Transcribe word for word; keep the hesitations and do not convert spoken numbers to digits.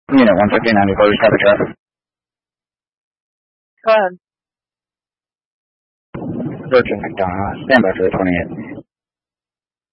Unit one fifteen ninety-four, we copy traffic. Go ahead. Virgin McDonough, stand by for the twenty-eight.